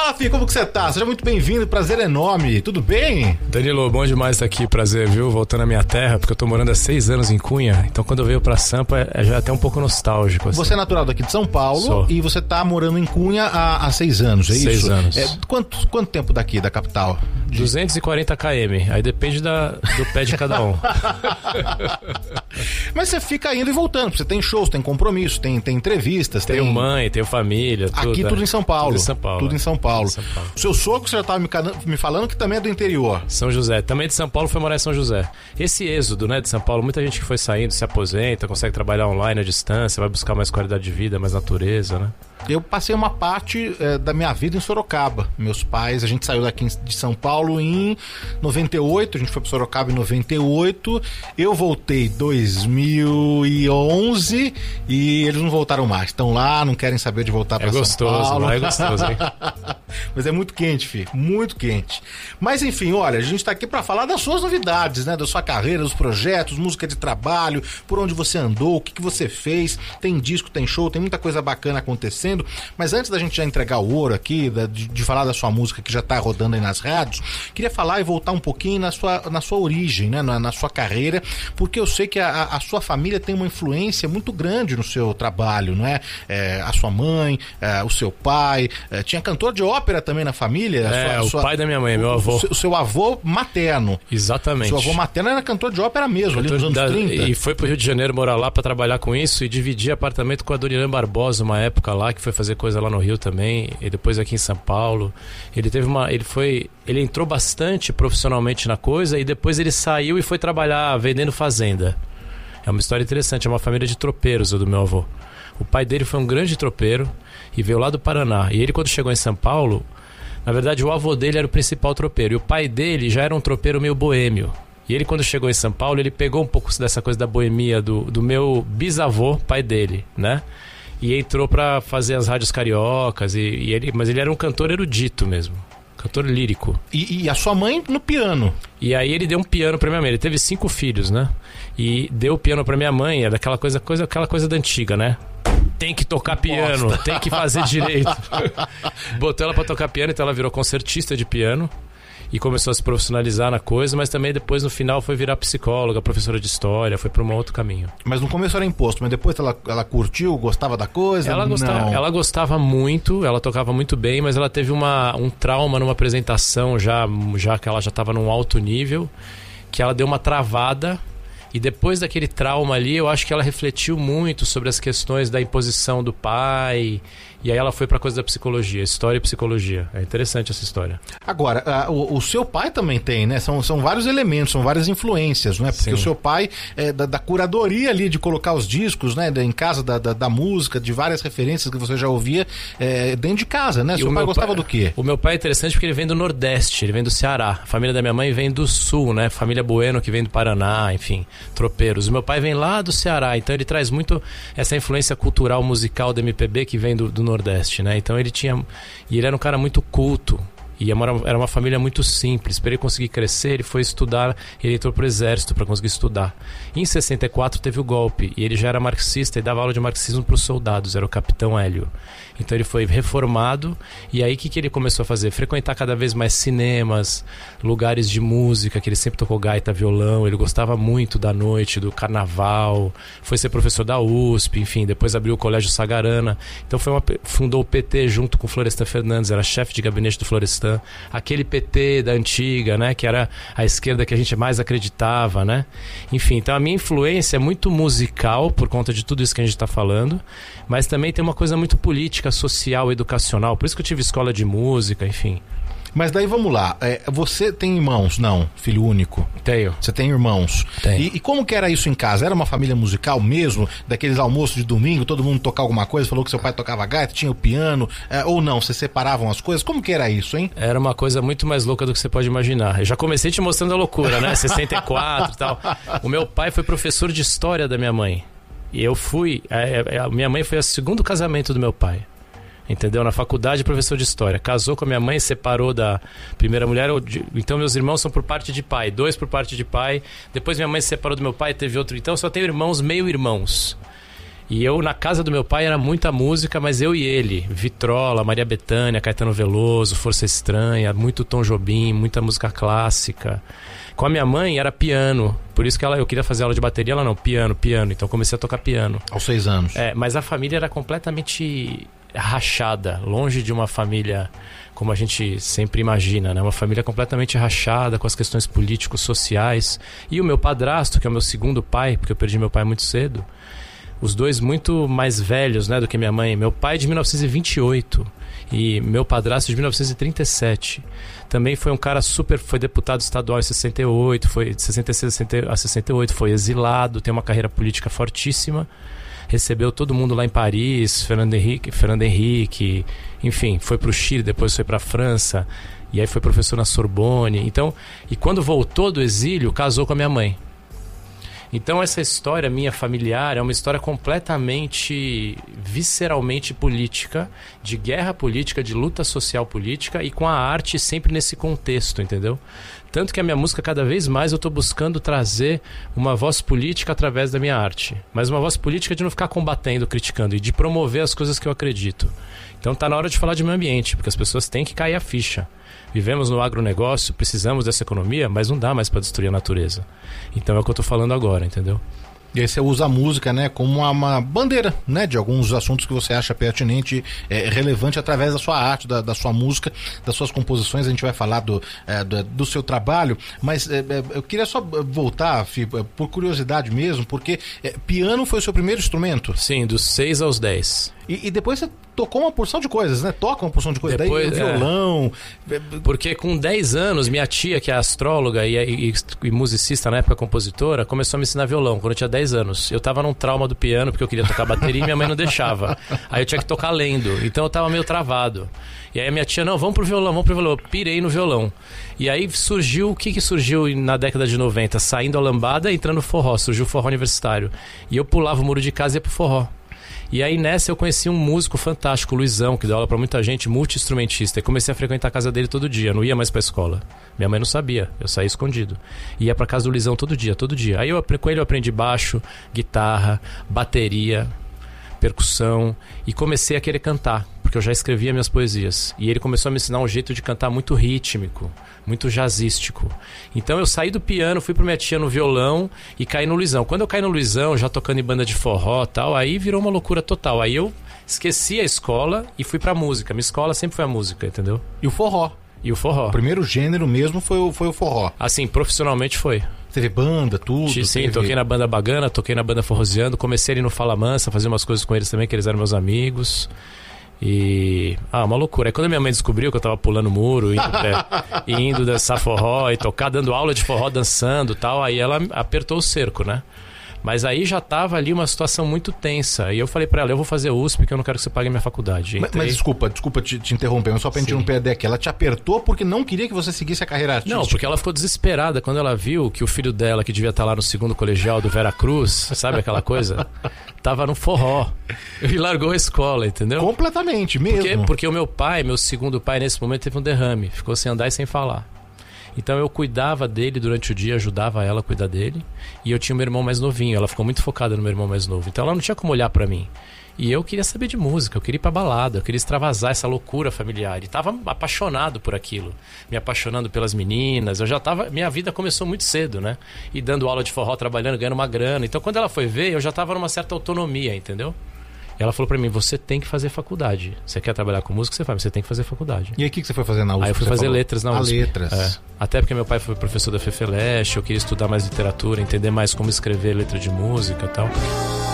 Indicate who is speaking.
Speaker 1: Olá, filho, como que você tá? Seja muito bem-vindo, prazer enorme. Tudo bem?
Speaker 2: Danilo, bom demais estar aqui, prazer, viu? Voltando à minha terra, porque eu tô morando há 6 anos em Cunha, então quando eu venho pra Sampa é já até um pouco nostálgico. Assim.
Speaker 1: Você é natural daqui de São Paulo.
Speaker 2: Sou.
Speaker 1: E você tá morando em Cunha há 6 anos, é isso?
Speaker 2: 6 anos.
Speaker 1: Quanto tempo daqui, da capital?
Speaker 2: 240 km, aí depende do pé de cada um.
Speaker 1: Mas você fica indo e voltando, você tem shows, tem compromissos, tem entrevistas.
Speaker 2: Tenho mãe, tenho família, tudo.
Speaker 1: Aqui tudo em São Paulo.
Speaker 2: Tudo em São Paulo.
Speaker 1: Tudo em São Paulo.
Speaker 2: São Paulo.
Speaker 1: O seu sogro, você já estava me falando que também é do interior.
Speaker 2: São José, também de São Paulo, foi morar em São José. Esse êxodo, né, de São Paulo, muita gente que foi saindo, se aposenta, consegue trabalhar online à distância, vai buscar mais qualidade de vida, mais natureza, né?
Speaker 1: Eu passei uma parte da minha vida em Sorocaba. Meus pais, a gente saiu daqui de São Paulo em 98, a gente foi para Sorocaba em 98, eu voltei em 2011 e eles não voltaram mais. Estão lá, não querem saber de voltar para São Paulo.
Speaker 2: É gostoso, hein?
Speaker 1: Mas é muito quente, filho, muito quente. Mas enfim, olha, a gente tá aqui para falar das suas novidades, né? Da sua carreira, dos projetos, música de trabalho, por onde você andou, o que você fez. Tem disco, tem show, tem muita coisa bacana acontecendo. Mas antes da gente já entregar o ouro aqui, de falar da sua música que já tá rodando aí nas rádios, queria falar e voltar um pouquinho na sua origem, né? Na sua carreira, porque eu sei que a sua família tem uma influência muito grande no seu trabalho, não é? A sua mãe, o seu pai, tinha cantor de ópera também na família?
Speaker 2: O pai da minha mãe, meu avô.
Speaker 1: O seu avô materno.
Speaker 2: Exatamente.
Speaker 1: O seu avô materno era cantor de ópera mesmo, ali nos anos 30.
Speaker 2: E foi pro Rio de Janeiro morar lá pra trabalhar com isso e dividir apartamento com a Dona Irã Barbosa, uma época lá, que foi fazer coisa lá no Rio também, e depois aqui em São Paulo. Ele entrou bastante profissionalmente na coisa e depois ele saiu e foi trabalhar vendendo fazenda. É uma história interessante, é uma família de tropeiros, o do meu avô. O pai dele foi um grande tropeiro e veio lá do Paraná. E ele, quando chegou em São Paulo, na verdade o avô dele era o principal tropeiro e o pai dele já era um tropeiro meio boêmio. E ele, quando chegou em São Paulo, ele pegou um pouco dessa coisa da boemia do meu bisavô, pai dele, né? E entrou pra fazer as rádios cariocas, mas ele era um cantor erudito mesmo, cantor lírico.
Speaker 1: E a sua mãe no piano?
Speaker 2: E aí ele deu um piano pra minha mãe, ele teve 5 filhos, né? E deu o piano pra minha mãe, era aquela coisa da antiga, né? Tem que tocar piano, tem que fazer direito. Botou ela pra tocar piano, então ela virou concertista de piano. E começou a se profissionalizar na coisa, mas também depois no final foi virar psicóloga, professora de história, foi para um outro caminho.
Speaker 1: Mas no começo era imposto, mas depois ela curtiu, gostava da coisa?
Speaker 2: Ela gostava muito, ela tocava muito bem, mas ela teve um trauma numa apresentação já que ela já estava num alto nível, que ela deu uma travada. E depois daquele trauma ali, eu acho que ela refletiu muito sobre as questões da imposição do pai. E aí ela foi pra coisa da psicologia, história e psicologia. É interessante essa história.
Speaker 1: Agora, o seu pai também tem, né? São vários elementos, são várias influências, não é? Porque Sim. O seu pai é da curadoria ali, de colocar os discos, né? Em casa, da música, de várias referências que você já ouvia dentro de casa, né? Seu pai gostava do quê?
Speaker 2: O meu pai é interessante porque ele vem do Nordeste, ele vem do Ceará. A família da minha mãe vem do Sul, né? Família Bueno, que vem do Paraná, enfim, tropeiros. O meu pai vem lá do Ceará, então ele traz muito essa influência cultural, musical do MPB que vem do Nordeste, né? Então ele era um cara muito culto. E era uma família muito simples. Para ele conseguir crescer, ele foi estudar. Ele entrou pro exército para conseguir estudar. Em 64 teve o golpe. E ele já era marxista e dava aula de marxismo para os soldados. Era o capitão Hélio. Então ele foi reformado. E aí o que ele começou a fazer? Frequentar cada vez mais cinemas, lugares de música, que ele sempre tocou gaita, violão. Ele gostava muito da noite, do carnaval. Foi ser professor da USP, enfim. Depois abriu o Colégio Sagarana. Então fundou o PT junto com o Florestan Fernandes. Era chefe de gabinete do Florestan. Aquele PT da antiga, né? Que era a esquerda que a gente mais acreditava, né? Enfim, então a minha influência é muito musical por conta de tudo isso que a gente está falando, mas também tem uma coisa muito política, social, educacional. Por isso que eu tive escola de música, enfim.
Speaker 1: Mas daí vamos lá, você tem irmãos? Não, filho único?
Speaker 2: Tenho.
Speaker 1: Você tem irmãos?
Speaker 2: Tenho.
Speaker 1: E como que era isso em casa? Era uma família musical mesmo? Daqueles almoços de domingo, todo mundo tocava alguma coisa? Falou que seu pai tocava gaita, tinha o piano? Ou não? Vocês separavam as coisas? Como que era isso, hein?
Speaker 2: Era uma coisa muito mais louca do que você pode imaginar. Eu já comecei te mostrando a loucura, né? 64 e tal. O meu pai foi professor de história da minha mãe. E eu fui... minha mãe foi o segundo casamento do meu pai. Entendeu? Na faculdade, professor de história. Casou com a minha mãe, separou da primeira mulher. Então, meus irmãos são por parte de pai. 2 por parte de pai. Depois, minha mãe se separou do meu pai, teve outro. Então, eu só tenho irmãos, meio-irmãos. E eu, na casa do meu pai, era muita música, mas eu e ele. Vitrola, Maria Bethânia, Caetano Veloso, Força Estranha, muito Tom Jobim, muita música clássica. Com a minha mãe era piano, por isso que eu queria fazer aula de bateria, ela não, piano. Então eu comecei a tocar piano.
Speaker 1: Aos 6 anos.
Speaker 2: Mas a família era completamente rachada, longe de uma família como a gente sempre imagina, né? Uma família completamente rachada com as questões políticos, sociais. E o meu padrasto, que é o meu segundo pai, porque eu perdi meu pai muito cedo, os dois muito mais velhos, né, do que minha mãe. Meu pai de 1928 e meu padrasto de 1937. Também foi um cara foi deputado estadual em 68, foi de 66 a 68, foi exilado, tem uma carreira política fortíssima. Recebeu todo mundo lá em Paris, Fernando Henrique, enfim, foi para o Chile, depois foi para a França, e aí foi professor na Sorbonne. Então, e quando voltou do exílio, casou com a minha mãe. Então essa história minha familiar é uma história completamente, visceralmente política, de guerra política, de luta social política e com a arte sempre nesse contexto, entendeu? Tanto que a minha música, cada vez mais, eu estou buscando trazer uma voz política através da minha arte. Mas uma voz política de não ficar combatendo, criticando e de promover as coisas que eu acredito. Então tá na hora de falar de meio ambiente, porque as pessoas têm que cair a ficha. Vivemos no agronegócio, precisamos dessa economia, mas não dá mais para destruir a natureza. Então é o que eu estou falando agora, entendeu?
Speaker 1: E aí você usa a música, né, como uma bandeira, né, de alguns assuntos que você acha pertinente, relevante através da sua arte, da sua música, das suas composições. A gente vai falar do seu trabalho, mas eu queria só voltar, Fih, por curiosidade mesmo, porque piano foi o seu primeiro instrumento?
Speaker 2: Sim, dos 6 aos 10.
Speaker 1: E depois você tocou uma porção de coisas, né? Toca uma porção de coisas.
Speaker 2: Depois,
Speaker 1: daí violão.
Speaker 2: Porque com 10 anos, minha tia, que é astróloga e musicista, na época compositora, começou a me ensinar violão, quando eu tinha 10 anos. Eu tava num trauma do piano, porque eu queria tocar bateria e minha mãe não deixava. Aí eu tinha que tocar lendo, então eu tava meio travado. E aí a minha tia, não, vamos pro violão. Eu pirei no violão. E aí surgiu, o que surgiu na década de 90? Saindo a lambada e entrando no forró. Surgiu o forró universitário. E eu pulava o muro de casa e ia pro forró. E aí nessa eu conheci um músico fantástico, o Luizão, que dá aula pra muita gente, multi-instrumentista. E comecei a frequentar a casa dele todo dia, não ia mais pra escola. Minha mãe não sabia, eu saía escondido. Ia pra casa do Luizão todo dia. Aí com ele eu aprendi baixo, guitarra, bateria, percussão e comecei a querer cantar, porque eu já escrevia minhas poesias. E ele começou a me ensinar um jeito de cantar muito rítmico, muito jazzístico. Então eu saí do piano, fui pra minha tia no violão e caí no Luizão. Quando eu caí no Luizão, já tocando em banda de forró e tal, aí virou uma loucura total. Aí eu esqueci a escola e fui pra música. Minha escola sempre foi a música, entendeu?
Speaker 1: E o forró?
Speaker 2: E o forró.
Speaker 1: O primeiro gênero mesmo foi o forró?
Speaker 2: Assim, profissionalmente foi.
Speaker 1: Teve banda, tudo?
Speaker 2: Sim, toquei na banda Bagana, toquei na banda Forroseando, comecei ali no Fala Mansa, fazer umas coisas com eles também, que eles eram meus amigos. E... uma loucura. Aí quando minha mãe descobriu que eu tava pulando muro, indo dançar forró e tocar, dando aula de forró, dançando e tal, aí ela apertou o cerco, né? Mas aí já tava ali uma situação muito tensa. E eu falei pra ela, eu vou fazer USP, que eu não quero que você pague minha faculdade.
Speaker 1: Mas desculpa te interromper, mas só pra gente não perder aqui. Ela te apertou porque não queria que você seguisse a carreira artística?
Speaker 2: Não, porque ela ficou desesperada quando ela viu que o filho dela, que devia estar lá no segundo colegial do Vera Cruz, sabe aquela coisa? Tava no forró. E largou a escola, entendeu?
Speaker 1: Completamente, mesmo.
Speaker 2: Porque o meu pai, meu segundo pai, nesse momento teve um derrame. Ficou sem andar e sem falar. Então eu cuidava dele durante o dia, ajudava ela a cuidar dele. E eu tinha o meu irmão mais novinho, ela ficou muito focada no meu irmão mais novo. Então ela não tinha como olhar pra mim. E eu queria saber de música, eu queria ir pra balada, eu queria extravasar essa loucura familiar. E tava apaixonado por aquilo, me apaixonando pelas meninas. Minha vida começou muito cedo, né? E dando aula de forró, trabalhando, ganhando uma grana. Então quando ela foi ver, eu já tava numa certa autonomia, entendeu? Ela falou pra mim, você tem que fazer faculdade. Você quer trabalhar com música, você faz, mas você tem que fazer faculdade.
Speaker 1: E aí o que você foi fazer na USP?
Speaker 2: Aí eu fui fazer letras na USP.
Speaker 1: Letras.
Speaker 2: Até porque meu pai foi professor da FEFELESH, eu queria estudar mais literatura, entender mais como escrever letra de música e tal.